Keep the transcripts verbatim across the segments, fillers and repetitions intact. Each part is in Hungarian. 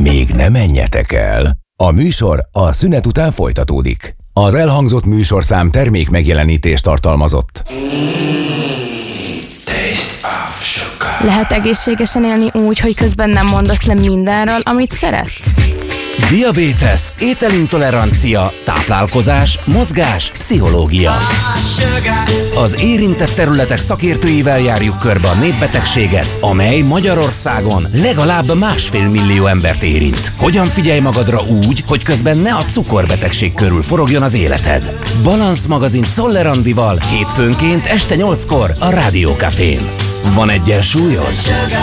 Még ne menjetek el. A műsor a szünet után folytatódik. Az elhangzott műsorszám termék megjelenítést tartalmazott. Lehet egészségesen élni úgy, hogy közben nem mondasz le mindenről, amit szeretsz? Diabétesz, ételintolerancia, táplálkozás, mozgás, pszichológia. Az érintett területek szakértőivel járjuk körbe a népbetegséget, amely Magyarországon legalább másfél millió embert érint. Hogyan figyelj magadra úgy, hogy közben ne a cukorbetegség körül forogjon az életed? Balansz magazin Czoller Andival hétfőnként este nyolckor a Rádió Cafén. Van egyensúlyod?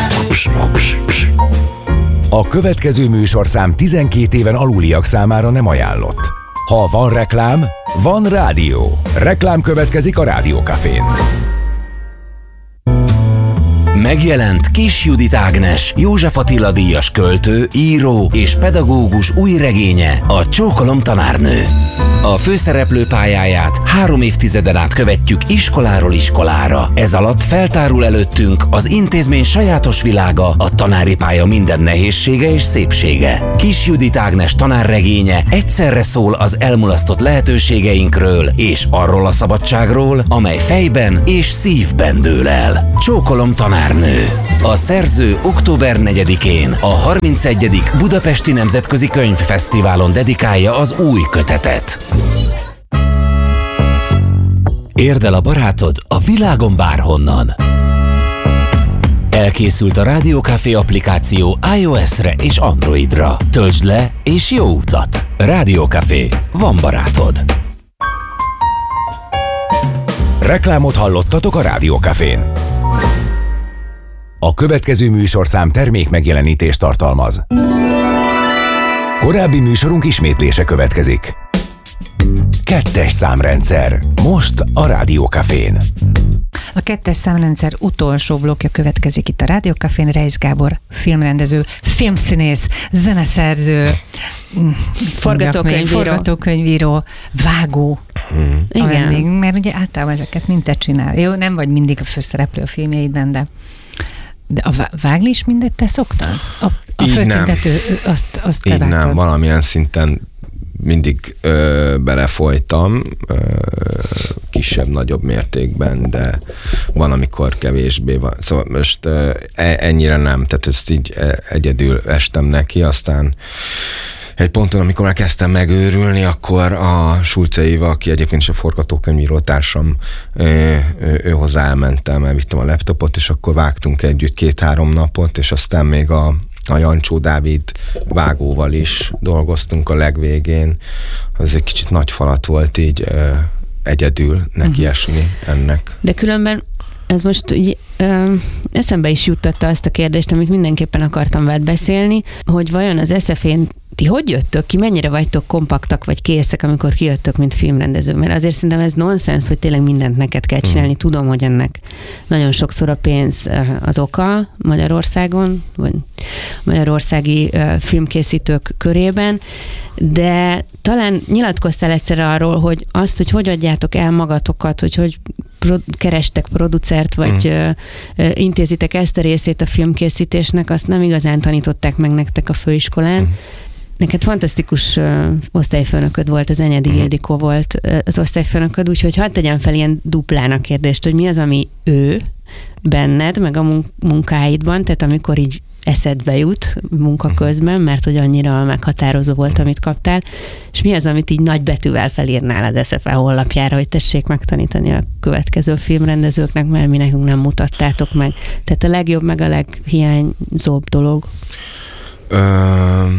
A következő műsorszám tizenkét éven aluliak számára nem ajánlott. Ha van reklám, van rádió. Reklám következik a Rádió Cafén. Megjelent Kiss Judit Ágnes, József Attila díjas költő, író és pedagógus új regénye, a Csókolom tanárnő. A főszereplő pályáját három évtizeden át követjük iskoláról iskolára. Ez alatt feltárul előttünk az intézmény sajátos világa, a tanári pálya minden nehézsége és szépsége. Kiss Judit Ágnes tanárregénye egyszerre szól az elmulasztott lehetőségeinkről és arról a szabadságról, amely fejben és szívben dől el. Csókolom tanárnő. A szerző október negyedikén a harmincegyedik Budapesti Nemzetközi Könyvfesztiválon dedikálja az új kötetet. Érd el a barátod a világon bárhonnan. Elkészült a Rádió Café applikáció iOS-re és Androidra. Töltsd le és jó utat! Rádió Café. Van barátod. Reklámot hallottatok a Rádió Cafén. A következő műsorszám termék megjelenítést tartalmaz. Korábbi műsorunk ismétlése következik. Kettes számrendszer. Most a Rádió Cafén. A kettes számrendszer utolsó blokja következik itt a Rádió Cafén. Reisz Gábor, filmrendező, filmszínész, zeneszerző, forgatókönyvíró, forgatókönyvíró vágó. Hmm. A vendég, mert ugye általában ezeket mind te csinál. Jó, nem vagy mindig a főszereplő a filmjeidben, de de a vágni is mindet te szoktad? A, a földszintet azt, azt te Így vágtad. nem, valamilyen szinten mindig ö, belefolytam, ö, kisebb-nagyobb mértékben, de van, amikor kevésbé van. Szóval most ö, ennyire nem, tehát ezt így egyedül estem neki, aztán egy ponton, amikor már kezdtem megőrülni, akkor a Sulce Éva, aki egyébként is a forgatókönyvíró társam, ő, ő, ő hozzá elmentem, elvittem a laptopot, és akkor vágtunk együtt két-három napot, és aztán még a, a Jancsó Dávid vágóval is dolgoztunk a legvégén. Az egy kicsit nagy falat volt így ö, egyedül nekiesni ennek. De különben ez most ugye, ö, eszembe is juttatta azt a kérdést, amit mindenképpen akartam veled beszélni, hogy vajon az es ef én ti hogy jöttök ki, mennyire vagytok kompaktak vagy készek, amikor kijöttök, mint filmrendező? Mert azért szerintem ez nonsens, hogy tényleg mindent neked kell csinálni. Tudom, hogy ennek nagyon sokszor a pénz az oka Magyarországon, vagy magyarországi filmkészítők körében, de talán nyilatkoztál egyszer arról, hogy azt, hogy hogy adjátok el magatokat, hogy hogy kerestek producert, vagy mm. intézitek ezt a részét a filmkészítésnek, azt nem igazán tanították meg nektek a főiskolán. Mm. Neked fantasztikus uh, osztályfőnököd volt, az Enyedi mm. Ildikó volt uh, az osztályfőnököd, úgyhogy hadd tegyen fel ilyen duplán a kérdést, hogy mi az, ami ő benned, meg a mun- munkáidban, tehát amikor így eszedbe jut munka közben, mert hogy annyira meghatározó volt, amit kaptál, és mi az, amit így nagy betűvel felírnál az es ef á honlapjára, hogy tessék megtanítani a következő filmrendezőknek, mert mi nekünk nem mutattátok meg. Tehát a legjobb, meg a leghiányzóbb dolog. Ö,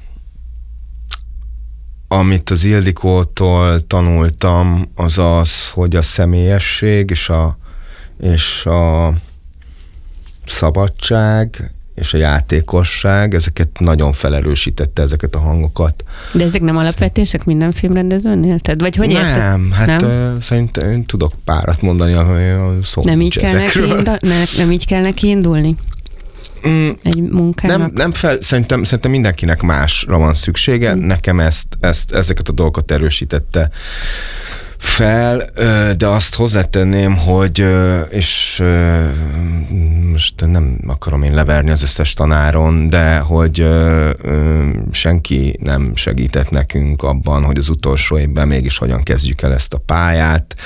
amit az Ildikótól tanultam, az az, hogy a személyesség és a, és a szabadság és a játékosság, ezeket nagyon felerősítette, ezeket a hangokat. De ezek nem alapvetések minden filmrendezőnél? Tehát, vagy hogy érted? Nem, hát nem? Uh, szerintem én tudok párat mondani, a szó nem így, kell neki inda, ne, nem így kell neki indulni? Mm, egy munkának? Nem, nem fel, szerintem, szerintem mindenkinek másra van szüksége. Mm. Nekem ezt, ezt, ezeket a dolgokat erősítette fel, de azt hozzátenném, hogy, és most nem akarom én leverni az összes tanáron, de hogy senki nem segített nekünk abban, hogy az utolsó évben mégis hogyan kezdjük el ezt a pályát.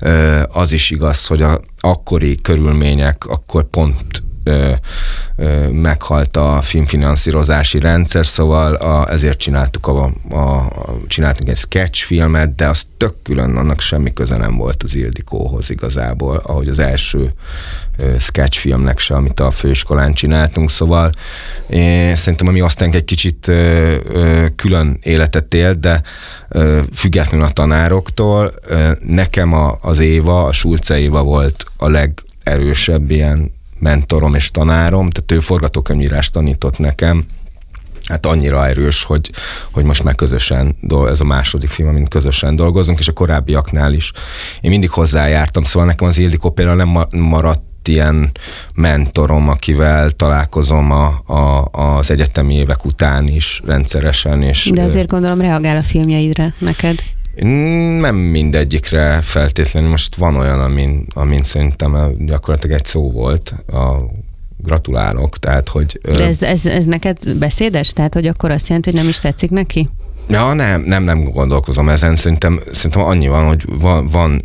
Az is igaz, hogy a akkori körülmények, akkor pont Ö, ö, meghalt a filmfinanszírozási rendszer, szóval a, ezért csináltuk, a, a, a, csináltunk egy sketchfilmet, de az tök külön, annak semmi köze nem volt az Ildikóhoz igazából, ahogy az első ö, sketchfilmnek se, amit a főiskolán csináltunk, szóval én szerintem ami aztán egy kicsit ö, ö, külön életet élt, de ö, függetlenül a tanároktól, ö, nekem a, az Éva, a Sulce Éva volt a legerősebb ilyen mentorom és tanárom, tehát ő forgatókönyvírást tanított nekem, hát annyira erős, hogy, hogy most már közösen, ez a második film, amin közösen dolgozunk, és a korábbiaknál is én mindig hozzájártam, szóval nekem az Ildikó például nem maradt ilyen mentorom, akivel találkozom a, a, az egyetemi évek után is rendszeresen. És de azért gondolom reagál a filmjeidre neked. Nem mindegyikre feltétlenül, most van olyan, amin, amin szerintem gyakorlatilag egy szó volt, a gratulálok, tehát hogy... De ez, ez, ez neked beszédes? Tehát, hogy akkor azt jelenti, hogy nem is tetszik neki? Ja, nem, nem, nem gondolkozom ezen, szerintem, szerintem annyi van, hogy van, van,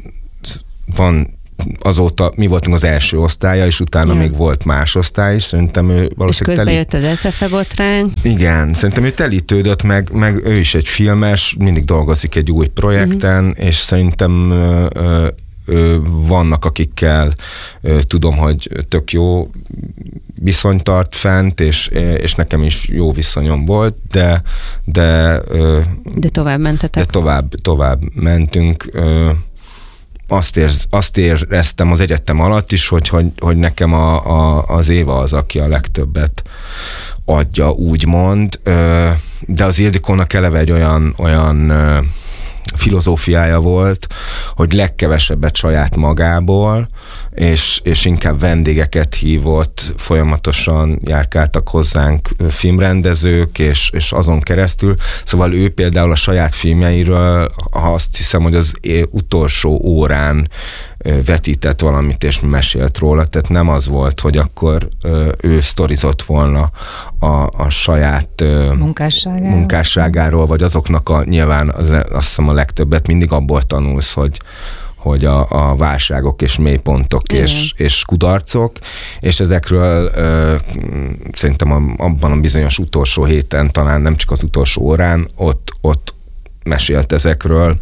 van azóta mi voltunk az első osztálya, és utána ja. még volt más osztály is, szerintem ő valószínűleg... És közben teli... jött az es ef e botrány. Igen, szerintem ő telítődött, meg, meg ő is egy filmes, mindig dolgozik egy új projekten, mm-hmm. és szerintem ö, ö, ö, vannak, akikkel ö, tudom, hogy tök jó viszony tart fent, és, és nekem is jó viszonyom volt, de de, ö, de tovább mentetek. De tovább, tovább mentünk, ö, Azt, érz, azt éreztem az egyetem alatt is, hogy, hogy, hogy nekem a, a, az Éva az, aki a legtöbbet adja, úgymond, de az Ildikónak eleve egy olyan, olyan filozófiája volt, hogy legkevesebbet saját magából, és, és inkább vendégeket hívott, folyamatosan járkáltak hozzánk filmrendezők, és, és azon keresztül. Szóval ő például a saját filmjeiről, azt hiszem, hogy az utolsó órán vetített valamit, és mesélt róla, tehát nem az volt, hogy akkor ő sztorizott volna a, a saját munkásságáról. munkásságáról, vagy azoknak a, nyilván az, azt hiszem a legtöbbet mindig abból tanulsz, hogy hogy a, a válságok és mélypontok és, és kudarcok, és ezekről ö, szerintem a, abban a bizonyos utolsó héten, talán nem csak az utolsó órán, ott, ott mesélt ezekről.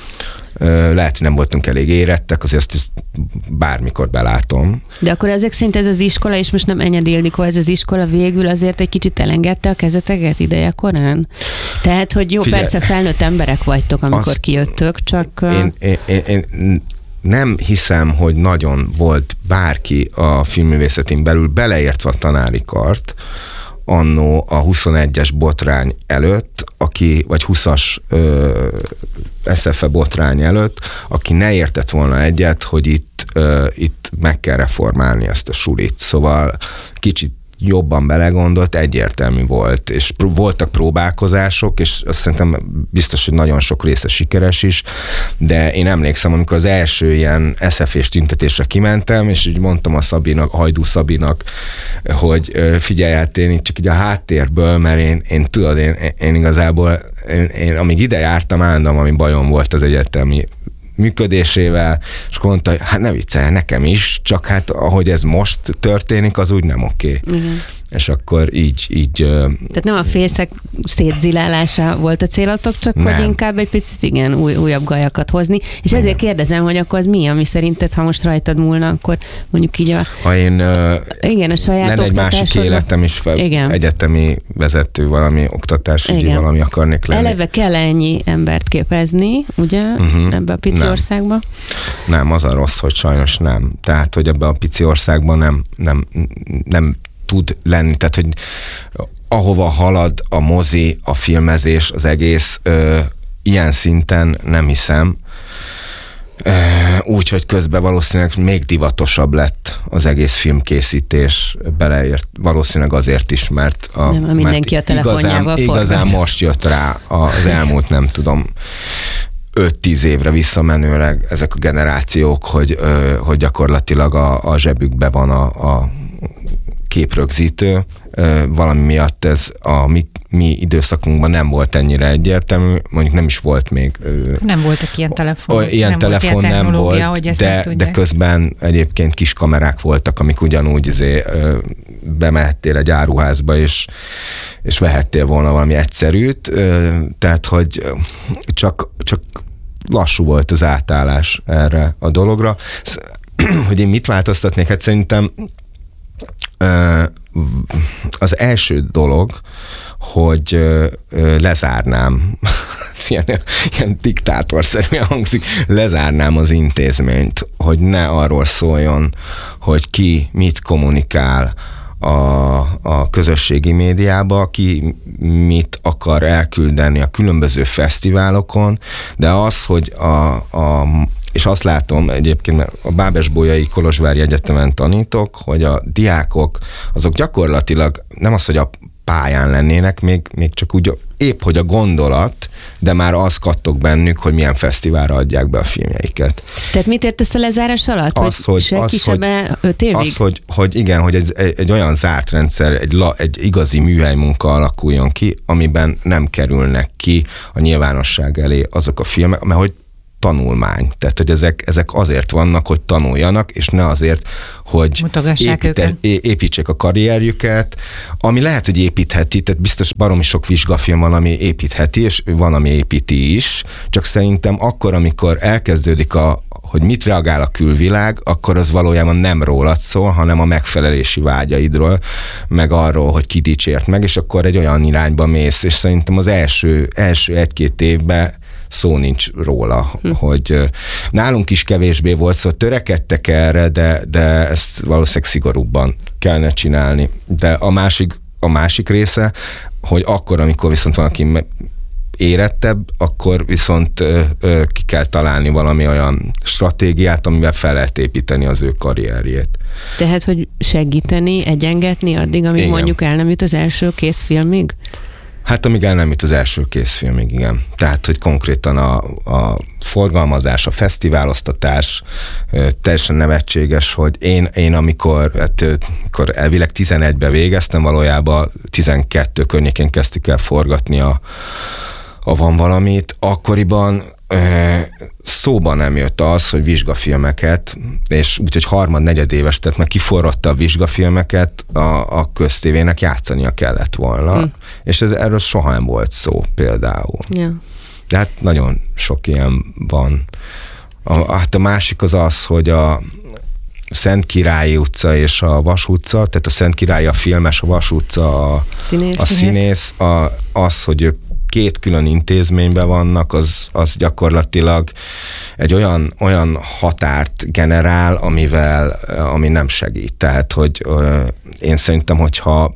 Ö, lehet, hogy nem voltunk elég érettek, azért ezt bármikor belátom. De akkor ezek szerint ez az iskola, és most nem Enyedi Ildikó, ez az iskola végül azért egy kicsit elengedte a kezeteket ideje korán? Tehát, hogy jó, Figyelj, persze felnőtt emberek vagytok, amikor azt, kijöttök, csak... Én, én, én, én nem hiszem, hogy nagyon volt bárki a filmművészetén belül, beleértve a tanári kart, annó a huszonegyes botrány előtt, aki, vagy huszas ö, es ef e botrány előtt, aki ne értett volna egyet, hogy itt, ö, itt meg kell reformálni ezt a sulit. Szóval kicsit jobban belegondolt, egyértelmű volt, és pró- voltak próbálkozások, és azt szerintem biztos, hogy nagyon sok része sikeres is, de én emlékszem, amikor az első ilyen es ef é-s tüntetésre kimentem, és így mondtam a Szabinak, a Hajdú Szabinak, hogy figyelj, hát én itt csak így a háttérből, mert én, én tudod, én, én igazából, én, én amíg ide jártam, állandóan ami bajom volt az egyetemi működésével, és akkor mondta, hogy hát ne viccelj, nekem is, csak hát ahogy ez most történik, az úgy nem oké. Igen. És akkor így, így... Tehát nem a fészek szétzilálása volt a célotok, csak nem. Hogy inkább egy picit igen, új, újabb gajakat hozni. És igen. Ezért kérdezem, hogy akkor az mi, ami szerinted, ha most rajtad múlna, akkor mondjuk így a... Ha én... Igen, a saját lenne egy másik életem is, fel, egyetemi vezető, valami oktatásügyi valami akarnék lenni. Eleve kell ennyi embert képezni, ugye, uh-huh. ebbe a pici nem. országba? Nem, az a rossz, hogy sajnos nem. Tehát, hogy ebbe a pici országban nem, nem, nem tud lenni, tehát, hogy ahova halad a mozi, a filmezés, az egész, ö, ilyen szinten nem hiszem. Úgy, hogy közben valószínűleg még divatosabb lett az egész filmkészítés, beleért, valószínűleg azért is, mert, a, nem, mindenki mert a telefonjával igazán, igazán most jött rá az elmúlt, nem tudom, öt-tíz évre visszamenőleg ezek a generációk, hogy, hogy gyakorlatilag a, a zsebükbe van a, a képrögzítő. Valami miatt ez a mi, mi időszakunkban nem volt ennyire egyértelmű, mondjuk nem is volt még. Nem voltak ilyen telefon. Ilyen nem telefon volt ilyen nem volt, hogy de, de közben egyébként kis kamerák voltak, amik ugyanúgy izé, bemehettél egy áruházba, és, és vehettél volna valami egyszerűt, tehát hogy csak, csak lassú volt az átállás erre a dologra. Hogy én mit változtatnék? Hát szerintem az első dolog, hogy lezárnám, ilyen, ilyen diktátorszerűen hangzik, lezárnám az intézményt, hogy ne arról szóljon, hogy ki mit kommunikál a, a közösségi médiába, ki mit akar elküldeni a különböző fesztiválokon, de az, hogy a, a és azt látom egyébként, mert a Bábesbolyai Kolozsvári Egyetemen tanítok, hogy a diákok azok gyakorlatilag nem az, hogy a pályán lennének, még, még csak úgy épp, hogy a gondolat, de már az kattog bennük, hogy milyen fesztiválra adják be a filmjeiket. Tehát mit értesz a lezárás alatt? Az, hogy, hogy, az, hogy, öt évig? Az, hogy, hogy igen, hogy egy, egy, egy olyan zárt rendszer, egy, la, egy igazi műhelymunka alakuljon ki, amiben nem kerülnek ki a nyilvánosság elé azok a filmek, mert hogy tanulmány. Tehát, hogy ezek, ezek azért vannak, hogy tanuljanak, és ne azért, hogy építe, építsék a karrierjüket, ami lehet, hogy építheti, tehát biztos baromi sok vizsgafilm van, ami építheti, és van, ami építi is, csak szerintem akkor, amikor elkezdődik a hogy mit reagál a külvilág, akkor az valójában nem rólad szól, hanem a megfelelési vágyaidról, meg arról, hogy ki dicsért meg, és akkor egy olyan irányba mész, és szerintem az első, első egy-két évben szó nincs róla, hm. hogy nálunk is kevésbé volt, szóval törekedtek erre, de, de ezt valószínűleg szigorúbban kellene csinálni. De a másik, a másik része, hogy akkor, amikor viszont valaki érettebb, akkor viszont ö, ö, ki kell találni valami olyan stratégiát, amivel fel lehet építeni az ő karrierjét. Tehát, hogy segíteni, egyengetni addig, amíg igen. mondjuk el nem jut az első készfilmig? Hát amíg el nem jut az első készfilmig, igen. Tehát, hogy konkrétan a, a forgalmazás, a fesztiváloztatás teljesen nevetséges, hogy én, én amikor, hát, amikor elvileg tizenegyben végeztem, valójában tizenkettő környékén kezdtük el forgatni a, a Van valamit, akkoriban szóba nem jött az, hogy vizsgafilmeket, és úgyhogy harmad-negyedéves, tehát már kiforrotta a vizsgafilmeket, a, a köztévének játszania kellett volna, hm. és ez, erről soha nem volt szó például. Ja. De hát nagyon sok ilyen van. A, hát a másik az az, hogy a Szentkirályi utca és a Vas utca, tehát a Szentkirályi a filmes, a Vas utca a színész, a színész a, az, hogy ők két külön intézményben vannak, az, az gyakorlatilag egy olyan, olyan határt generál, amivel, ami nem segít. Tehát, hogy ö, én szerintem, hogyha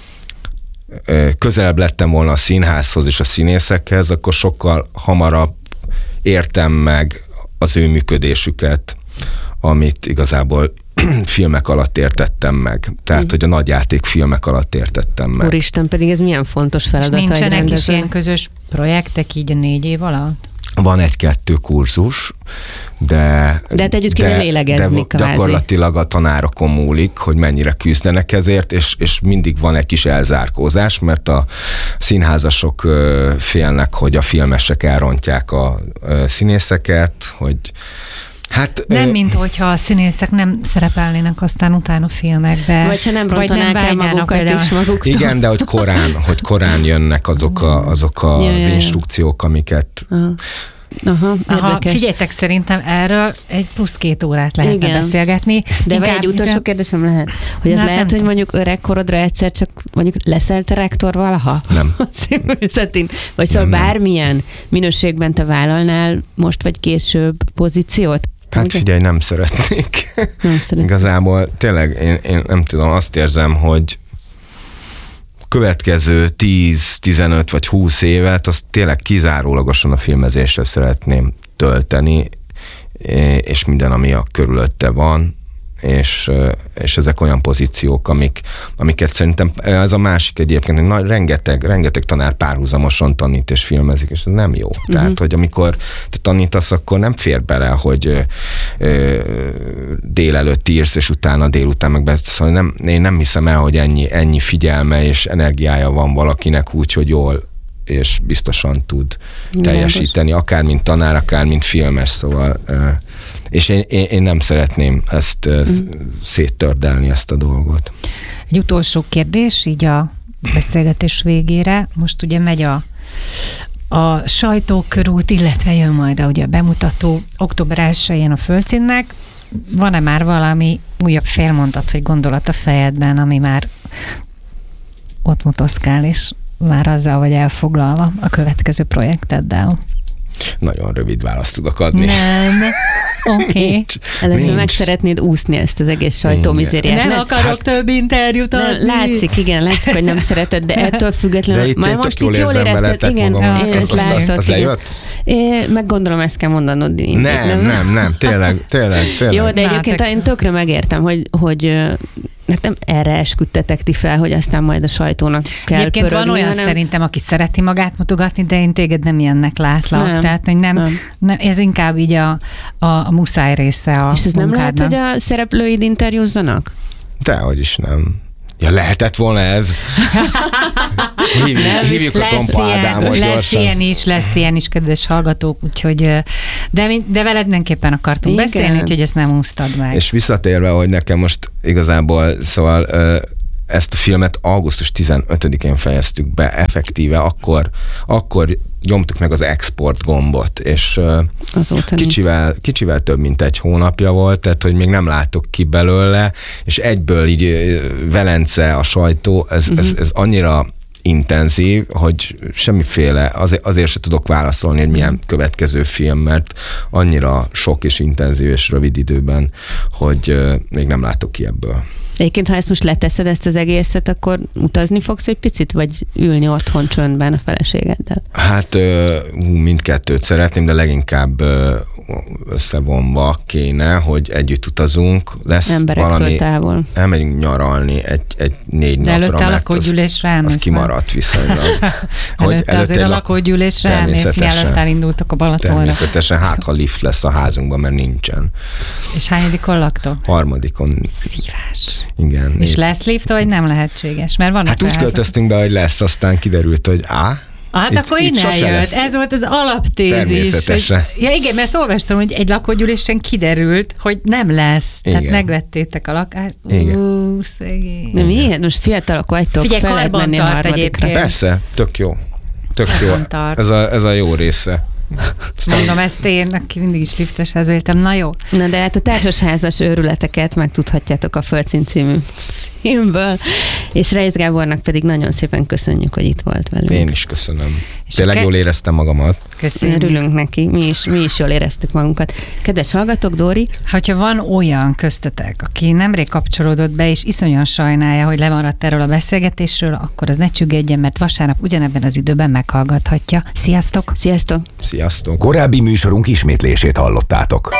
ö, közelebb lettem volna a színházhoz és a színészekhez, akkor sokkal hamarabb értem meg az ő működésüket, amit igazából filmek alatt értettem meg. Tehát, mm. hogy a nagyjáték filmek alatt értettem meg. Úristen, pedig ez milyen fontos feladat. És nincsenek is ilyen közös projektek így a négy év alatt? Van egy-kettő kurzus, de... De hát együtt kéne lélegezni, de gyakorlatilag a tanárokon múlik, hogy mennyire küzdenek ezért, és, és mindig van egy kis elzárkózás, mert a színházasok félnek, hogy a filmesek elrontják a színészeket, hogy hát, nem, ö... mint hogyha a színészek nem szerepelnének aztán utána a filmekbe. Vagy ha nem rontanák el magukat is maguktól. Igen, de hogy korán, hogy korán jönnek azok, a, azok a, ja, az ja, instrukciók, amiket... Aha. Aha, Aha, figyeljetek, szerintem erről egy plusz két órát lehetne igen. beszélgetni. De inkább, vagy egy utolsó inkább... kérdésem lehet, hogy ez hát lehet, hogy mondjuk öregkorodra egyszer csak mondjuk leszel te rektor valaha? Nem. Színművészetén? Vagy szóval nem, bármilyen nem. minőségben te vállalnál most vagy később pozíciót? Hát ugye? Figyelj, nem szeretnék. Nem szeretnék. Igazából tényleg én, én nem tudom, azt érzem, hogy következő tíz, tizenöt vagy húsz évet azt tényleg kizárólagosan a filmezésre szeretném tölteni, és minden, ami a körülötte van, és, és ezek olyan pozíciók, amik, amiket szerintem, ez a másik egyébként, hogy nagy, rengeteg, rengeteg tanár párhuzamosan tanít és filmezik, és ez nem jó. Uh-huh. Tehát, hogy amikor te tanítasz, akkor nem fér bele, hogy ö, ö, délelőtt írsz, és utána délután meg beszélsz. Szóval nem, én nem hiszem el, hogy ennyi, ennyi figyelme és energiája van valakinek úgy, hogy jól és biztosan tud teljesíteni, akár mint tanár, akár mint filmes, szóval és én, én, én nem szeretném ezt mm. széttördelni, ezt a dolgot. Egy utolsó kérdés, így a beszélgetés végére. Most ugye megy a, a sajtókörút, illetve jön majd a, ugye a bemutató október elsején a Földszínnek. Van-e már valami újabb félmondat vagy gondolat a fejedben, ami már ott motoszkál, és már azzal vagy elfoglalva a következő projekteddel? Nagyon rövid választ tudok adni. Nem. Oké. Okay. Először meg szeretnéd úszni ezt az egész sajtómizériát. Nem, nem akarok hát, több interjút adni. Nem, látszik, igen, látszik, hogy nem szereted, de ettől függetlenül... De itt most itt jól érezted, igen, magam, én az, látszott. Az lejött? Én meg gondolom, ezt kell mondanod. Nem, nem, nem, nem, tényleg, tényleg, tényleg. Jó, de egyébként én tökre megértem, hogy, hogy nem erre esküdtetek ti fel, hogy aztán majd a sajtónak kell egyébként pörögni. Van olyan hanem... szerintem, aki szereti magát mutogatni, de én téged nem ilyennek látlak. Nem, Tehát, hogy nem, nem. Nem, ez inkább így a, a, a muszáj része a És ez munkádnak. Nem lehet, hogy a szereplőid interjúzzanak? Dehogy is nem. Ja, lehetett volna ez. Hívjuk, nem, hívjuk a Tompa Ádámot gyorsan. Lesz ilyen is, lesz ilyen is, kedves hallgatók, úgyhogy, de, de veled mindenképpen akartunk igen. beszélni, úgyhogy ezt nem úsztad meg. És visszatérve, hogy nekem most igazából, szóval ezt a filmet augusztus tizenötödikén fejeztük be effektíve, akkor, akkor nyomtuk meg az export gombot, és kicsivel, kicsivel több, mint egy hónapja volt, tehát, hogy még nem látok ki belőle, és egyből így Velence, a sajtó, ez, uh-huh. ez, ez annyira intenzív, hogy semmiféle, azért, azért se tudok válaszolni, hogy milyen következő film, mert annyira sok és intenzív és rövid időben, hogy még nem látok ki ebből. Egyébként, ha ezt most leteszed, ezt az egészet, akkor utazni fogsz egy picit, vagy ülni otthon csöndben a feleségeddel? Hát mindkettőt szeretném, de leginkább összevonva kéne, hogy együtt utazunk. Lesz emberektől valami, távol. Elmegyünk nyaralni egy, egy négy de napra, mert az, az kimaradt viszonylag. Hogy előtte azért a lakógyűlésre elmész, mielőtt elindultak a Balatonra. Természetesen, hát ha lift lesz a házunkban, mert nincsen. És hányadikon laktok? Harmadikon. Szívás. Igen. És lesz lift, vagy nem lehetséges? Mert van hát úgy költöztünk be, hogy lesz, aztán kiderült, hogy á, Hát itt, akkor innen jött. Lesz. Ez volt az alaptézis. Természetesen. Hogy, ja igen, mert olvastam, hogy egy lakógyűlésen kiderült, hogy nem lesz. Igen. Tehát megvettétek a lakást. Ú, szegény. Nem, miért? Most fiatalok vagytok, figyelj, fel lehet menni a harmadikra. Persze, tök jó. Tök jó. Ez a, ez a jó része. Mondom ezt én, aki mindig is lifteshez éltem. Na jó. Na de hát a társasházas őrületeket megtudhatjátok a Földszín című filmből, és Reisz Gábornak pedig nagyon szépen köszönjük, hogy itt volt velünk. Én is köszönöm. És tényleg ke- jól éreztem magamat. Köszönjük. Örülünk neki, mi is, mi is jól éreztük magunkat. Kedves hallgatók, Dóri? Ha van olyan köztetek, aki nemrég kapcsolódott be, és iszonyan sajnálja, hogy lemaradt erről a beszélgetésről, akkor az ne csüggedjen, mert vasárnap ugyanebben az időben meghallgathatja. Sziasztok! Sziasztok! Sziasztok! Korábbi műsorunk ismétlését hallottátok.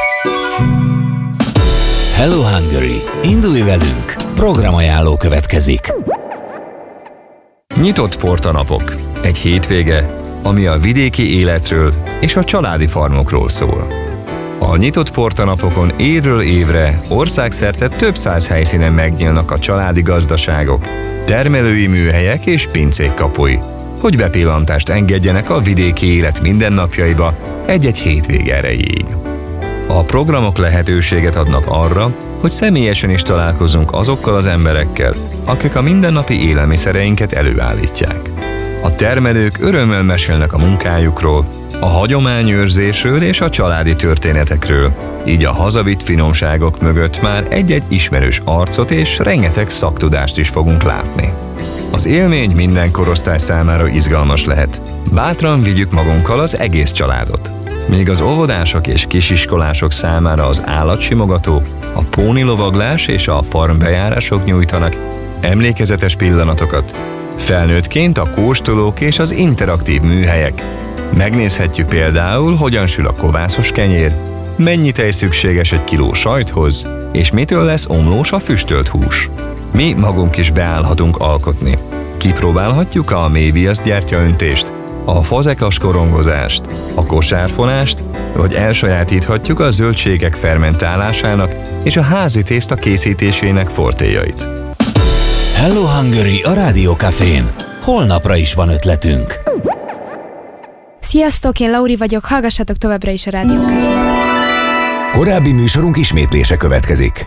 Hello Hungary! Indulj velünk! Programajánló következik. Nyitott portanapok. Egy hétvége, ami a vidéki életről és a családi farmokról szól. A nyitott portanapokon évről évre országszerte több száz helyszínen megnyílnak a családi gazdaságok, termelői műhelyek és pincék kapui, hogy bepillantást engedjenek a vidéki élet mindennapjaiba egy-egy hétvége erejéig. A programok lehetőséget adnak arra, hogy személyesen is találkozunk azokkal az emberekkel, akik a mindennapi élelmiszereinket előállítják. A termelők örömmel mesélnek a munkájukról, a hagyományőrzésről és a családi történetekről, így a hazavitt finomságok mögött már egy-egy ismerős arcot és rengeteg szaktudást is fogunk látni. Az élmény minden korosztály számára izgalmas lehet. Bátran vigyük magunkkal az egész családot. Míg az óvodások és kisiskolások számára az állatsimogató, a pónilovaglás és a farmbejárások nyújtanak emlékezetes pillanatokat. Felnőttként a kóstolók és az interaktív műhelyek. Megnézhetjük például, hogyan sül a kovászos kenyér, mennyi tej szükséges egy kiló sajthoz, és mitől lesz omlós a füstölt hús. Mi magunk is beállhatunk alkotni. Kipróbálhatjuk a mélyviasz gyertyaöntést, a fazekas korongozást, a kosárfonást, vagy elsajátíthatjuk a zöldségek fermentálásának és a házi tészta készítésének fortéjait. Hello Hungary a Rádiókafén. Holnapra is van ötletünk. Sziasztok, én Lauri vagyok, hallgassatok továbbra is a Rádiókafét. Korábbi műsorunk ismétlése következik.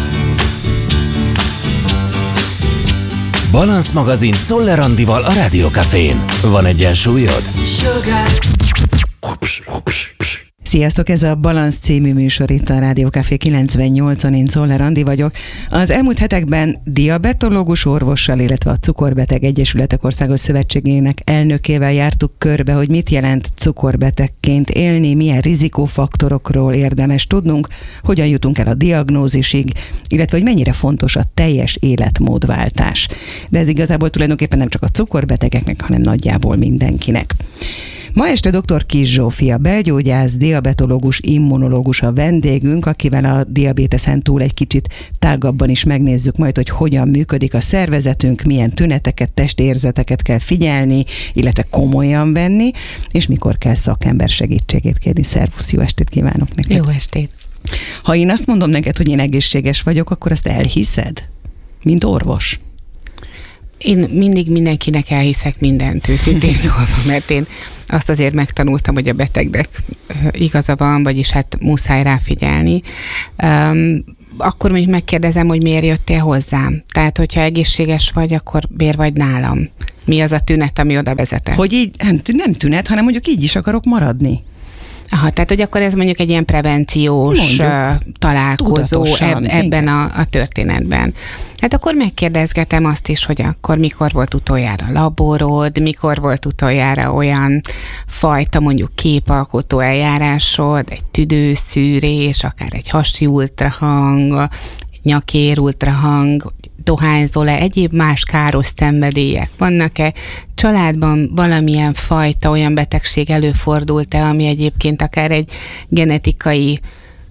Balansz magazin Czoller Andival a Rádiókafén. Van egyensúlyod? Sziasztok, ez a Balansz című műsor itt a Rádiókafé kilencvennyolcon, én Czoller Andi vagyok. Az elmúlt hetekben diabetológus orvossal, illetve a Cukorbeteg Egyesületek Országos Szövetségének elnökével jártuk körbe, hogy mit jelent cukorbetegként élni, milyen rizikófaktorokról érdemes tudnunk, hogyan jutunk el a diagnózisig, illetve hogy mennyire fontos a teljes életmódváltás. De ez igazából tulajdonképpen nem csak a cukorbetegeknek, hanem nagyjából mindenkinek. Ma este dr. Kiss Zsófia belgyógyász, diabetológus, immunológus a vendégünk, akivel a diabéteszen túl egy kicsit tágabban is megnézzük majd, hogy hogyan működik a szervezetünk, milyen tüneteket, testérzeteket kell figyelni, illetve komolyan venni, és mikor kell szakember segítségét kérni. Szervusz, jó estét kívánok neked! Jó estét! Ha én azt mondom neked, hogy én egészséges vagyok, akkor azt elhiszed? Mint orvos? Én mindig mindenkinek elhiszek mindent, őszintén szólva, mert én azt azért megtanultam, hogy a betegnek igaza van, vagyis hát muszáj ráfigyelni. Um, akkor mondjuk megkérdezem, hogy miért jöttél hozzám. Tehát, hogyha egészséges vagy, akkor miért vagy nálam? Mi az a tünet, ami oda vezetett? Hogy így, nem tünet, hanem mondjuk így is akarok maradni. Aha, tehát, hogy akkor ez mondjuk egy ilyen prevenciós mondjuk, találkozó eb- ebben a, a történetben. Hát akkor megkérdezgetem azt is, hogy akkor mikor volt utoljára laborod, mikor volt utoljára olyan fajta mondjuk képalkotó eljárásod, egy tüdőszűrés, akár egy hasi ultrahang, nyakér ultrahang, dohányzol-e, egyéb más káros szenvedélyek vannak-e, családban valamilyen fajta olyan betegség előfordult-e, ami egyébként akár egy genetikai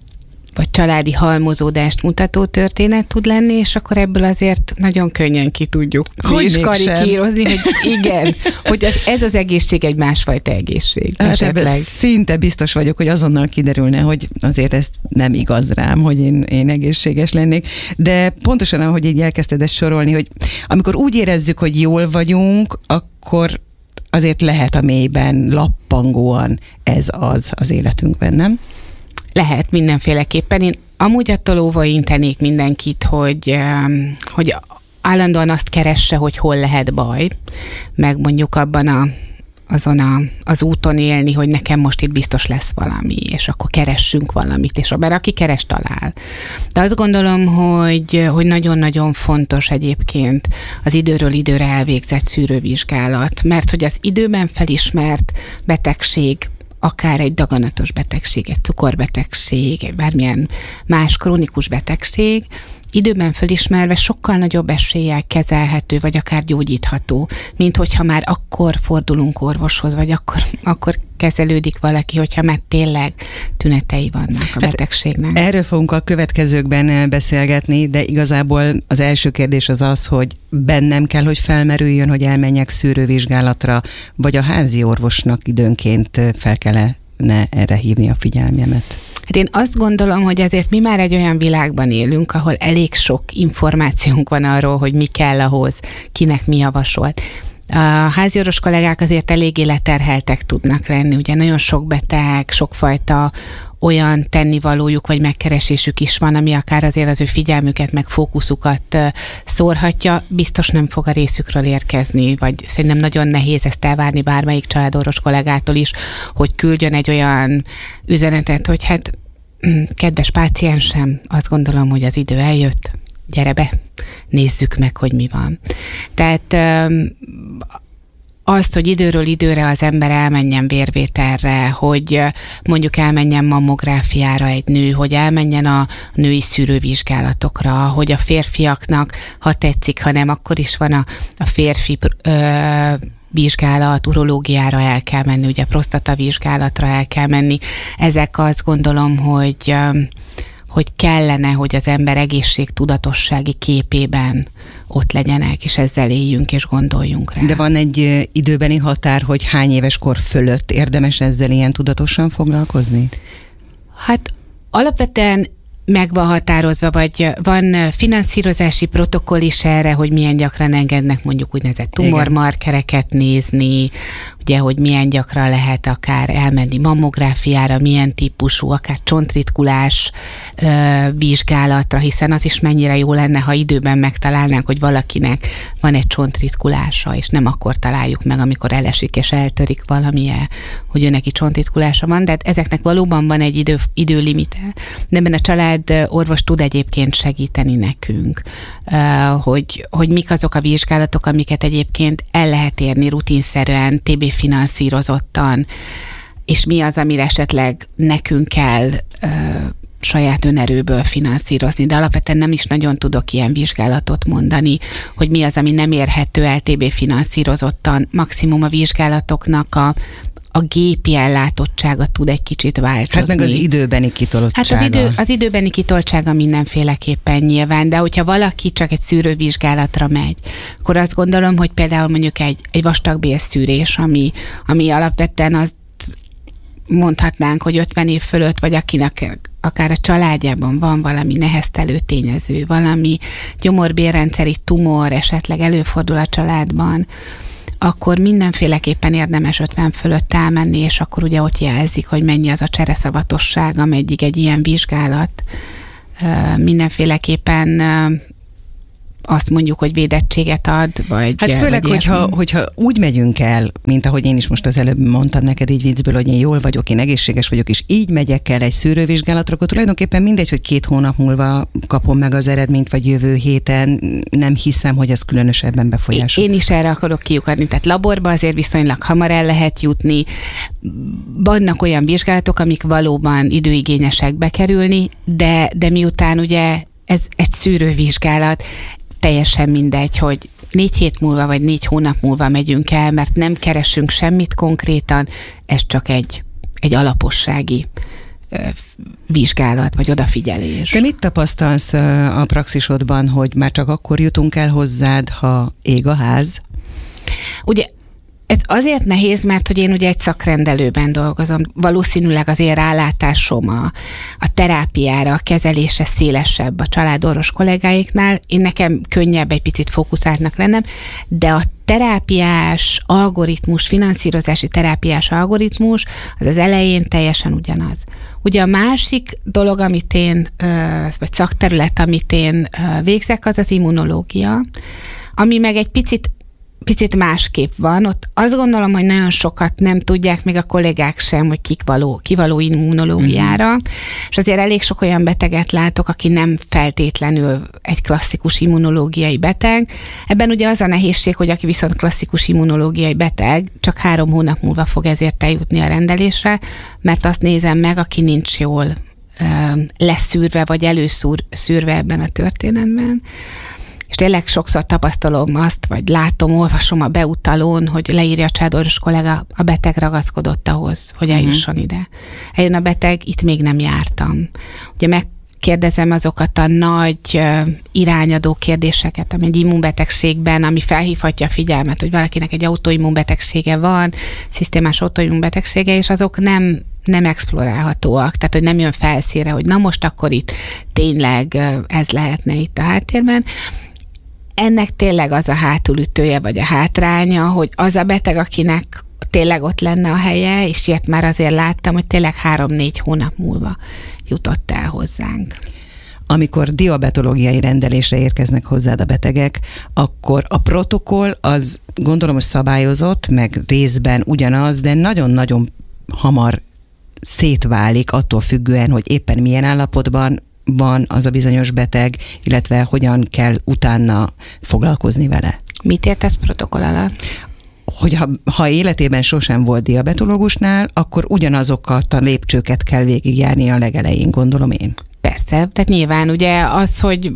vagy családi halmozódást mutató történet tud lenni, és akkor ebből azért nagyon könnyen ki tudjuk hogy is karikírozni, hogy igen, hogy az, ez az egészség egy másfajta egészség. Hát ebben szinte biztos vagyok, hogy azonnal kiderülne, hogy azért ez nem igaz rám, hogy én, én egészséges lennék, de pontosan ahogy így elkezdted ezt sorolni, hogy amikor úgy érezzük, hogy jól vagyunk, akkor azért lehet a mélyben lappangóan ez az az életünkben, nem? Lehet mindenféleképpen. Én amúgy attól óva intenék mindenkit, hogy, hogy állandóan azt keresse, hogy hol lehet baj, meg mondjuk abban a, azon a, az úton élni, hogy nekem most itt biztos lesz valami, és akkor keressünk valamit, és abban aki keres, talál. De azt gondolom, hogy, hogy nagyon-nagyon fontos egyébként az időről időre elvégzett szűrővizsgálat, mert hogy az időben felismert betegség, akár egy daganatos betegség, egy cukorbetegség, egy bármilyen más krónikus betegség, időben fölismerve sokkal nagyobb eséllyel kezelhető, vagy akár gyógyítható, mint hogyha már akkor fordulunk orvoshoz, vagy akkor, akkor kezelődik valaki, hogyha már tényleg tünetei vannak a betegségnek. Hát erről fogunk a következőkben beszélgetni, de igazából az első kérdés az az, hogy bennem kell, hogy felmerüljön, hogy elmenjek szűrővizsgálatra, vagy a házi orvosnak időnként fel kellene erre hívni a figyelmemet. Hát én azt gondolom, hogy azért mi már egy olyan világban élünk, ahol elég sok információnk van arról, hogy mi kell ahhoz, kinek mi javasolt. A háziorvos kollégák azért eléggé leterheltek tudnak lenni, ugye nagyon sok beteg, sokfajta olyan tennivalójuk vagy megkeresésük is van, ami akár azért az ő figyelmüket, meg fókuszukat szórhatja, biztos nem fog a részükről érkezni, vagy szerintem nagyon nehéz ezt elvárni bármelyik családorvos kollégától is, hogy küldjön egy olyan üzenetet, hogy hát kedves páciensem, azt gondolom, hogy az idő eljött, gyere be, nézzük meg, hogy mi van. Tehát azt, hogy időről időre az ember elmenjen vérvételre, hogy mondjuk elmenjen mammográfiára egy nő, hogy elmenjen a női szűrővizsgálatokra, hogy a férfiaknak, ha tetszik, ha nem, akkor is van a, a férfi ö, vizsgálat, urológiára el kell menni, ugye prostatavizsgálatra el kell menni. Ezek azt gondolom, hogy hogy kellene, hogy az ember egészségtudatossági képében ott legyenek, és ezzel éljünk és gondoljunk rá. De van egy időbeni határ, hogy hány éves kor fölött érdemes ezzel ilyen tudatosan foglalkozni? Hát alapvetően meg van határozva, vagy van finanszírozási protokoll is erre, hogy milyen gyakran engednek mondjuk úgynevezett tumormarkereket nézni, ugye, hogy milyen gyakran lehet akár elmenni mammográfiára, milyen típusú, akár csontritkulás ö, vizsgálatra, hiszen az is mennyire jó lenne, ha időben megtalálnánk, hogy valakinek van egy csontritkulása, és nem akkor találjuk meg, amikor elesik és eltörik valamilyen, hogy ő neki csontritkulása van, de ezeknek valóban van egy idő, időlimite. De ebben a család orvos tud egyébként segíteni nekünk, hogy, hogy mik azok a vizsgálatok, amiket egyébként el lehet érni rutinszerűen, té bé finanszírozottan, és mi az, amire esetleg nekünk kell saját önerőből finanszírozni, de alapvetően nem is nagyon tudok ilyen vizsgálatot mondani, hogy mi az, ami nem érhető el té bé finanszírozottan. Maximum a vizsgálatoknak a a gépi ellátottsága tud egy kicsit változni. Hát meg az időbeni kitoltsága. Hát az, idő, az időbeni kitoltsága mindenféleképpen nyilván, de hogyha valaki csak egy szűrővizsgálatra megy, akkor azt gondolom, hogy például mondjuk egy, egy vastagbélszűrés, ami, ami alapvetően azt mondhatnánk, hogy ötven év fölött, vagy akinek akár a családjában van valami neheztelő tényező, valami gyomorbélrendszeri tumor esetleg előfordul a családban, akkor mindenféleképpen érdemes ötven fölött elmenni, és akkor ugye ott jelzik, hogy mennyi az a csereszavatosság, ameddig egy ilyen vizsgálat mindenféleképpen azt mondjuk, hogy védettséget ad, vagy... Hát főleg, vagy hogyha, hogyha úgy megyünk el, mint ahogy én is most az előbb mondtam neked így viccből, hogy én jól vagyok, én egészséges vagyok, és így megyek el egy szűrővizsgálatra, akkor tulajdonképpen mindegy, hogy két hónap múlva kapom meg az eredményt, vagy jövő héten, nem hiszem, hogy az különösebben befolyásol. Én is erre akarok kiukadni, tehát laborba azért viszonylag hamar el lehet jutni. Vannak olyan vizsgálatok, amik valóban időigényesek bekerülni, de, de miután ugye ez egy szűrővizsgálat, teljesen mindegy, hogy négy hét múlva, vagy négy hónap múlva megyünk el, mert nem keresünk semmit konkrétan, ez csak egy, egy alapossági ö, vizsgálat, vagy odafigyelés. De mit tapasztalsz a praxisodban, hogy már csak akkor jutunk el hozzád, ha ég a ház? Ugye ez azért nehéz, mert hogy én ugye egy szakrendelőben dolgozom. Valószínűleg az én rálátásom a, a terápiára, a kezelése szélesebb a családorvos kollégáiknál. Én nekem könnyebb egy picit fókuszáltnak lennem, de a terápiás algoritmus, finanszírozási terápiás algoritmus az az elején teljesen ugyanaz. Ugye a másik dolog, amit én, vagy szakterület, amit én végzek, az az immunológia, ami meg egy picit picit másképp van. Ott azt gondolom, hogy nagyon sokat nem tudják még a kollégák sem, hogy kik való, ki való immunológiára, uh-huh. és azért elég sok olyan beteget látok, aki nem feltétlenül egy klasszikus immunológiai beteg. Ebben ugye az a nehézség, hogy aki viszont klasszikus immunológiai beteg, csak három hónap múlva fog ezért eljutni a rendelésre, mert azt nézem meg, aki nincs jól leszűrve, vagy előszűrve ebben a történetben. És tényleg sokszor tapasztalom azt, vagy látom, olvasom a beutalón, hogy leírja a családorvos kollega, a beteg ragaszkodott ahhoz, hogy eljusson uh-huh. ide. Eljön a beteg, itt még nem jártam. Ugye megkérdezem azokat a nagy uh, irányadó kérdéseket, ami egy immunbetegségben, ami felhívhatja a figyelmet, hogy valakinek egy autoimmunbetegsége van, szisztémás autoimmunbetegsége, és azok nem nem explorálhatóak, tehát hogy nem jön felszínre, hogy na most akkor itt tényleg uh, ez lehetne itt a háttérben. Ennek tényleg az a hátulütője, vagy a hátránya, hogy az a beteg, akinek tényleg ott lenne a helye, és ilyet már azért láttam, hogy tényleg három-négy hónap múlva jutott el hozzánk. Amikor diabetológiai rendelésre érkeznek hozzád a betegek, akkor a protokoll az gondolom, hogy szabályozott, meg részben ugyanaz, de nagyon-nagyon hamar szétválik attól függően, hogy éppen milyen állapotban van az a bizonyos beteg, illetve hogyan kell utána foglalkozni vele. Mit értesz protokoll alatt? hogy ha, ha életében sosem volt diabetológusnál, akkor ugyanazokat a lépcsőket kell végigjárni a legelején, gondolom én. Persze, tehát nyilván ugye az, hogy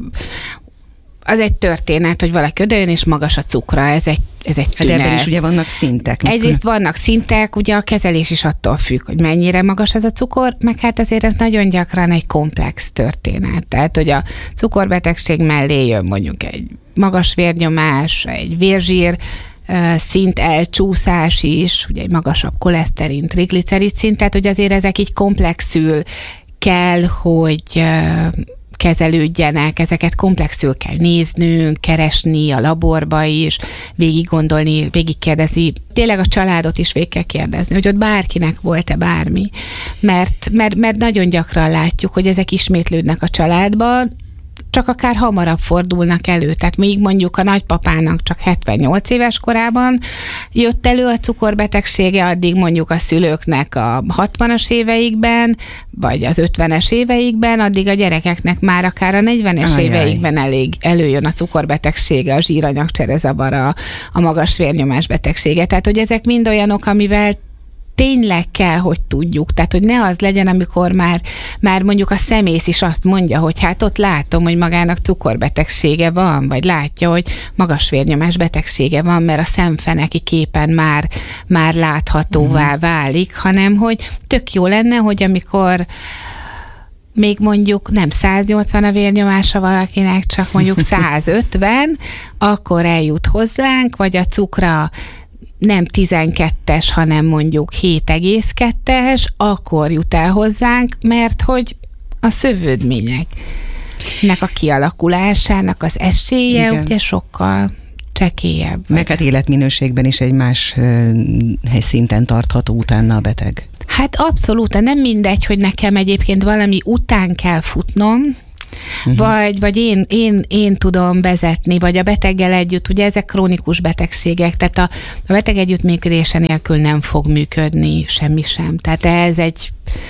az egy történet, hogy valaki odajön és magas a cukra, ez egy, ez egy tünet. Hát ebben is ugye vannak szintek. Egyrészt vannak szintek, ugye a kezelés is attól függ, hogy mennyire magas ez a cukor, meg hát azért ez nagyon gyakran egy komplex történet. Tehát, hogy a cukorbetegség mellé jön mondjuk egy magas vérnyomás, egy vérzsír szint elcsúszás is, ugye egy magasabb koleszterin, triglicerid szint, tehát hogy azért ezek így komplexül kell, hogy kezelődjenek, ezeket komplexül kell néznünk, keresni a laborba is, végig gondolni, végig kérdezni. Tényleg a családot is végig kell kérdezni, hogy ott bárkinek volt-e bármi. Mert, mert, mert nagyon gyakran látjuk, hogy ezek ismétlődnek a családban, csak akár hamarabb fordulnak elő. Tehát még mondjuk a nagypapának csak hetvennyolc éves korában jött elő a cukorbetegsége, addig mondjuk a szülőknek a hatvanas éveikben, vagy az ötvenes éveikben, addig a gyerekeknek már akár a negyvenes Ajaj. éveikben elég előjön a cukorbetegsége, a zsíranyagcserezavara, a magas vérnyomás betegsége. Tehát, hogy ezek mind olyanok, amivel tényleg kell, hogy tudjuk. Tehát, hogy ne az legyen, amikor már, már mondjuk a szemész is azt mondja, hogy hát ott látom, hogy magának cukorbetegsége van, vagy látja, hogy magas vérnyomás betegsége van, mert a szemfeneki képen már, már láthatóvá válik, hanem hogy tök jó lenne, hogy amikor még mondjuk nem száznyolcvan a vérnyomása valakinek, csak mondjuk százötven, akkor eljut hozzánk, vagy a cukra nem tizenkettes, hanem mondjuk hét egész kettes, akkor jut el hozzánk, mert hogy a szövődményeknek a kialakulásának az esélye Igen. ugye sokkal csekélyebb. Meg hát életminőségben is egy más szinten tartható utána a beteg. Hát abszolút, nem mindegy, hogy nekem egyébként valami után kell futnom, Uh-huh. Vagy, vagy én, én, én tudom vezetni, vagy a beteggel együtt, ugye ezek krónikus betegségek, tehát a, a beteg együttműködése nélkül nem fog működni semmi sem. Tehát ez egy,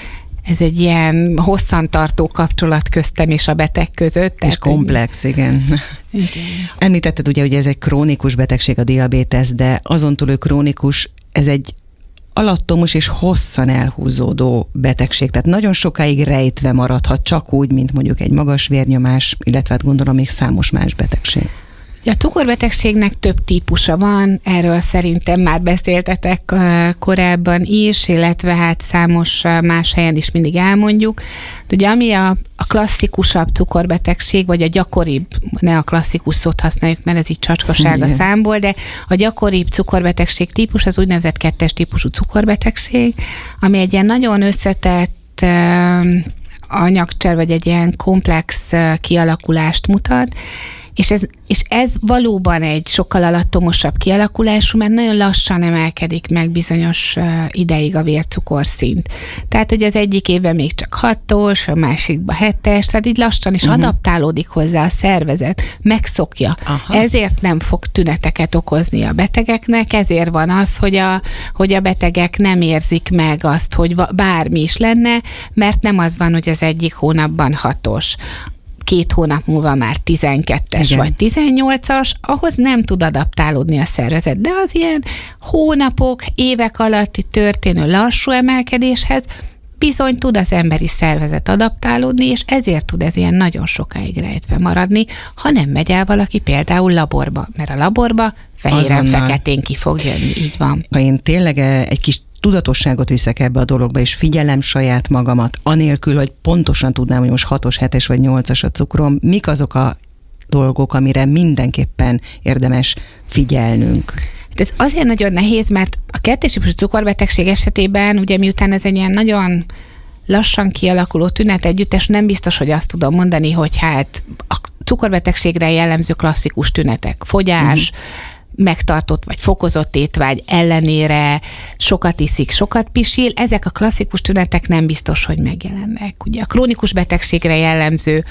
ez egy ilyen hosszantartó kapcsolat köztem és a beteg között. És komplex, igen. igen. Említetted ugye, hogy ez egy krónikus betegség a diabétesz, de azon túl, hogy krónikus, ez egy alattomos és hosszan elhúzódó betegség, tehát nagyon sokáig rejtve maradhat, csak úgy, mint mondjuk egy magas vérnyomás, illetve hát gondolom még számos más betegség. A cukorbetegségnek több típusa van, erről szerintem már beszéltetek korábban is, illetve hát számos más helyen is mindig elmondjuk. De ugye ami a, a klasszikusabb cukorbetegség, vagy a gyakoribb, ne a klasszikus szót használjuk, mert ez így csacskaság a számból, de a gyakoribb cukorbetegség típus az úgynevezett kettes típusú cukorbetegség, ami egy ilyen nagyon összetett uh, anyagcser, vagy egy ilyen komplex uh, kialakulást mutat, És ez, és ez valóban egy sokkal alattomosabb kialakulású, mert nagyon lassan emelkedik meg bizonyos ideig a vércukorszint. Tehát, hogy az egyik évben még csak hatos, a másikban hetes, tehát így lassan is uh-huh. adaptálódik hozzá a szervezet, megszokja. Aha. Ezért nem fog tüneteket okozni a betegeknek, ezért van az, hogy a, hogy a betegek nem érzik meg azt, hogy bármi is lenne, mert nem az van, hogy az egyik hónapban hatos. Két hónap múlva már tizenkettes Igen. vagy tizennyolcas, ahhoz nem tud adaptálódni a szervezet. De az ilyen hónapok, évek alatti történő lassú emelkedéshez bizony tud az emberi szervezet adaptálódni, és ezért tud ez ilyen nagyon sokáig rejtve maradni, ha nem megy el valaki például laborba, mert a laborba fehéren, feketén ki fog jönni, így van. Ha én tényleg egy kis tudatosságot viszek ebbe a dologba, és figyelem saját magamat, anélkül, hogy pontosan tudnám, hogy most hatos, hetes vagy nyolcas a cukrom, mik azok a dolgok, amire mindenképpen érdemes figyelnünk? Ez azért nagyon nehéz, mert a kettes típusú cukorbetegség esetében, ugye miután ez egy ilyen nagyon lassan kialakuló tünet együttes, nem biztos, hogy azt tudom mondani, hogy hát a cukorbetegségre jellemző klasszikus tünetek, fogyás, uh-huh. megtartott vagy fokozott étvágy ellenére sokat iszik, sokat pisil, ezek a klasszikus tünetek nem biztos, hogy megjelennek. Ugye a krónikus betegségre jellemző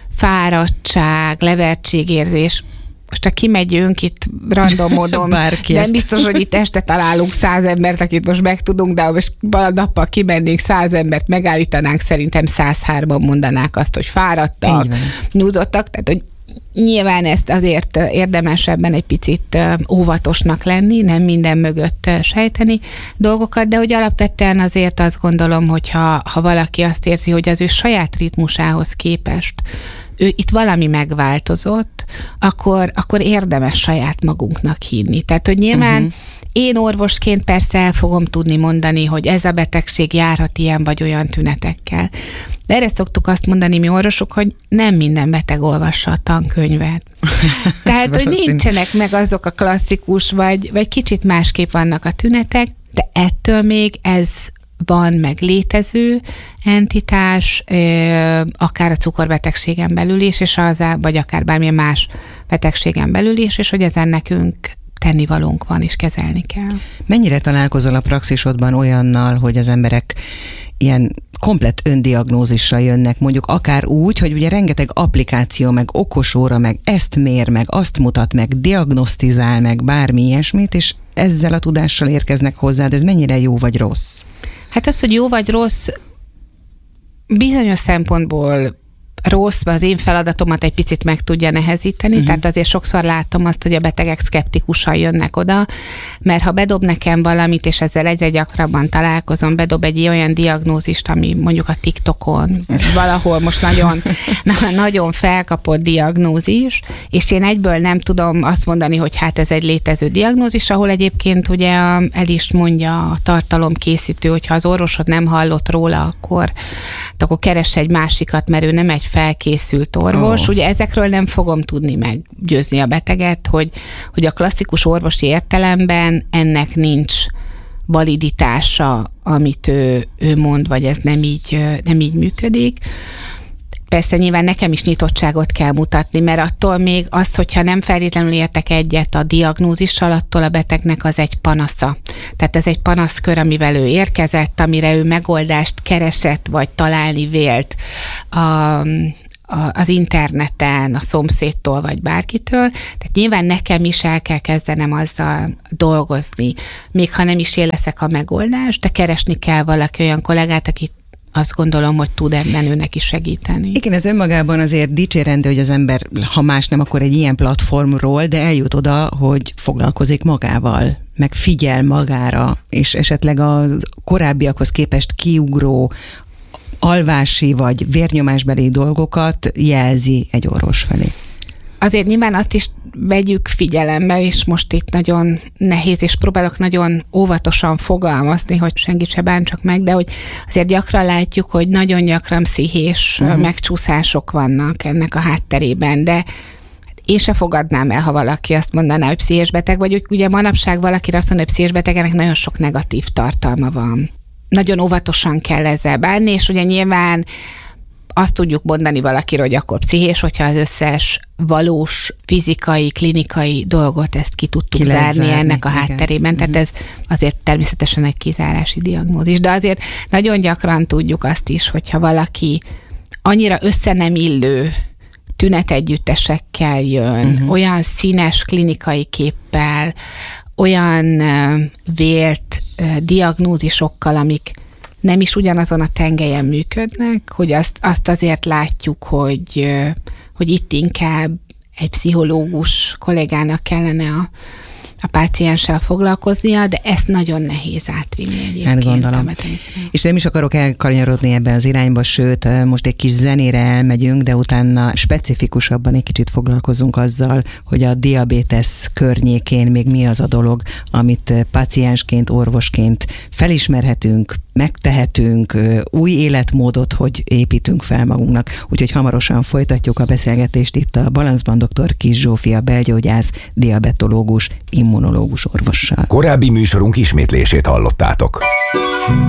fáradtság, levertségérzés, most ha kimegyünk itt random módon, nem biztos, hogy itt este találunk száz embert, akit most megtudunk, de ha most nappal kimennénk száz embert, megállítanánk, szerintem százhárman mondanák azt, hogy fáradtak, nyúzottak, tehát hogy Nyilván ezt azért érdemes ebben egy picit óvatosnak lenni, nem minden mögött sejteni dolgokat, de hogy alapvetően azért azt gondolom, hogy ha, ha valaki azt érzi, hogy az ő saját ritmusához képest ő itt valami megváltozott, akkor, akkor érdemes saját magunknak hinni. Tehát, hogy nyilván uh-huh. én orvosként persze el fogom tudni mondani, hogy ez a betegség járhat ilyen vagy olyan tünetekkel. De erre szoktuk azt mondani mi orvosok, hogy nem minden beteg olvassa a tankönyvet. Tehát, hogy nincsenek meg azok a klasszikus, vagy, vagy kicsit másképp vannak a tünetek, de ettől még ez van meg létező entitás, akár a cukorbetegségen belül is, és az, vagy akár bármilyen más betegségen belül is, és hogy ezen nekünk tennivalónk van, és kezelni kell. Mennyire találkozol a praxisodban olyannal, hogy az emberek ilyen komplett öndiagnózissal jönnek, mondjuk akár úgy, hogy ugye rengeteg applikáció, meg okosóra, meg ezt mér, meg azt mutat, meg diagnosztizál, meg bármi ilyesmit, és ezzel a tudással érkeznek hozzád, ez mennyire jó vagy rossz? Hát az, hogy jó vagy rossz, bizonyos szempontból rossz, az én feladatomat egy picit meg tudja nehezíteni, uh-huh. tehát azért sokszor látom azt, hogy a betegek szkeptikusan jönnek oda, mert ha bedob nekem valamit, és ezzel egyre gyakrabban találkozom, bedob egy olyan diagnózist, ami mondjuk a TikTokon, valahol most nagyon, na, nagyon felkapott diagnózis, és én egyből nem tudom azt mondani, hogy hát ez egy létező diagnózis, ahol egyébként ugye el is mondja a tartalomkészítő, hogyha az orvosod nem hallott róla, akkor, akkor keress egy másikat, mert ő nem egy felkészült orvos. Oh. Ugye ezekről nem fogom tudni meggyőzni a beteget, hogy, hogy a klasszikus orvosi értelemben ennek nincs validitása, amit ő, ő mond, vagy ez nem így, nem így működik. Persze nyilván nekem is nyitottságot kell mutatni, mert attól még az, hogyha nem feltétlenül értek egyet a diagnózissal, attól a betegnek az egy panasza. Tehát ez egy panaszkör, amivel ő érkezett, amire ő megoldást keresett, vagy találni vélt a, a, az interneten, a szomszédtól, vagy bárkitől. Tehát nyilván nekem is el kell kezdenem azzal dolgozni, még ha nem is én leszek a megoldás, de keresni kell valaki olyan kollégát, akit azt gondolom, hogy tud ebben őnek is segíteni. Igen, ez önmagában azért dicsérendő, hogy az ember, ha más nem, akkor egy ilyen platformról, de eljut oda, hogy foglalkozik magával, meg figyel magára, és esetleg a korábbiakhoz képest kiugró alvási vagy vérnyomásbeli dolgokat jelzi egy orvos felé. Azért nyilván azt is vegyük figyelembe, és most itt nagyon nehéz, és próbálok nagyon óvatosan fogalmazni, hogy senki se bántsak meg, de hogy azért gyakran látjuk, hogy nagyon gyakran pszichés uh-huh. megcsúszások vannak ennek a hátterében, de én se fogadnám el, ha valaki azt mondaná, hogy pszichés beteg vagy. Ugye manapság valakire azt mondja, hogy pszichés betegnek nagyon sok negatív tartalma van. Nagyon óvatosan kell ezzel bánni, és ugye nyilván azt tudjuk mondani valakiről, hogy akkor pszichés, hogyha az összes valós fizikai, klinikai dolgot ezt ki tudtuk ki zárni, zárni ennek a hátterében. Igen. Tehát ez azért természetesen egy kizárási diagnózis. De azért nagyon gyakran tudjuk azt is, hogyha valaki annyira össze nem illő tünetegyüttesekkel jön, uh-huh. olyan színes klinikai képpel, olyan uh, vélt uh, diagnózisokkal, amik nem is ugyanazon a tengelyen működnek, hogy azt, azt azért látjuk, hogy, hogy itt inkább egy pszichológus kollégának kellene a, a pácienssel foglalkoznia, de ezt nagyon nehéz átvinni egyébként. Hát gondolom. És nem is akarok elkanyarodni ebbe az irányba, sőt, most egy kis zenére elmegyünk, de utána specifikusabban egy kicsit foglalkozunk azzal, hogy a diabétesz környékén még mi az a dolog, amit páciensként, orvosként felismerhetünk, megtehetünk, új életmódot, hogy építünk fel magunknak. Úgyhogy hamarosan folytatjuk a beszélgetést itt a Balanszban dr. Kiss Zsófia belgyógyász, diabetológus, immunológus orvossal. Korábbi műsorunk ismétlését hallottátok.